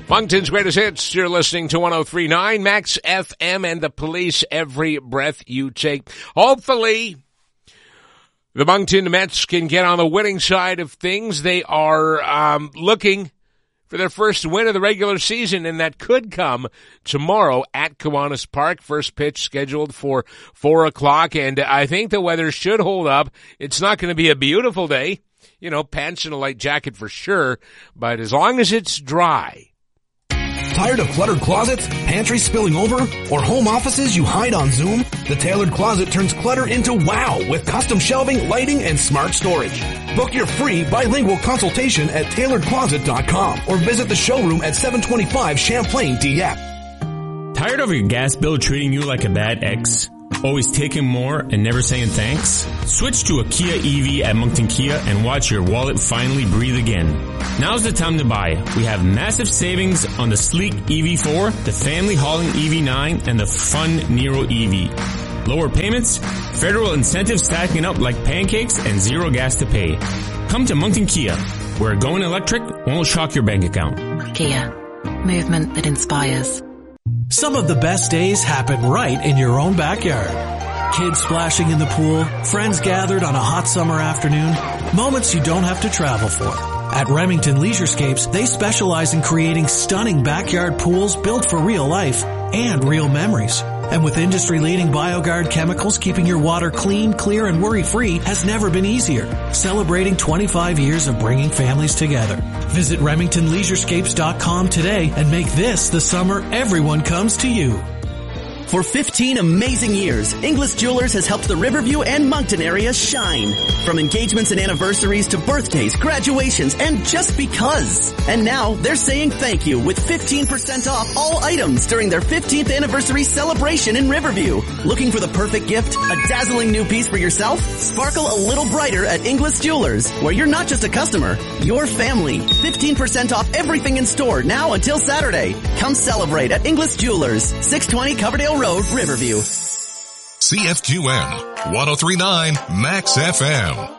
Moncton's greatest hits. You're listening to 103.9 Max FM and the Police. Every breath you take. Hopefully, the Moncton Mets can get on the winning side of things. They are looking for their first win of the regular season, and that could come tomorrow at Kiwanis Park. First pitch scheduled for 4 o'clock, and I think the weather should hold up. It's not going to be a beautiful day. You know, pants and a light jacket for sure, but as long as it's dry. Tired of cluttered closets, pantries spilling over, or home offices you hide on Zoom? The Tailored Closet turns clutter into wow with custom shelving, lighting, and smart storage. Book your free bilingual consultation at tailoredcloset.com or visit the showroom at 725 Champlain, Dieppe. Tired of your gas bill treating you like a bad ex? Always taking more and never saying thanks? Switch to a Kia EV at Moncton Kia and watch your wallet finally breathe again. Now's the time to buy. We have massive savings on the sleek EV4, the family hauling EV9, and the fun Nero EV. Lower payments, federal incentives stacking up like pancakes, and zero gas to pay. Come to Moncton Kia, where going electric won't shock your bank account. Kia, movement that inspires. Some of the best days happen right in your own backyard. Kids splashing in the pool, friends gathered on a hot summer afternoon, moments you don't have to travel for. At Remington Leisurescapes, they specialize in creating stunning backyard pools built for real life and real memories. And with industry-leading BioGuard chemicals, keeping your water clean, clear, and worry-free has never been easier. Celebrating 25 years of bringing families together. Visit RemingtonLeisurescapes.com today and make this the summer everyone comes to you. For 15 amazing years, Inglis Jewelers has helped the Riverview and Moncton area shine. From engagements and anniversaries to birthdays, graduations, and just because. And now they're saying thank you with 15% off all items during their 15th anniversary celebration in Riverview. Looking for the perfect gift? A dazzling new piece for yourself? Sparkle a little brighter at Inglis Jewelers, where you're not just a customer, you're family. 15% off everything in store now until Saturday. Come celebrate at Inglis Jewelers, 620 Coverdale Road, Riverview. CFQM 103.9 Max FM.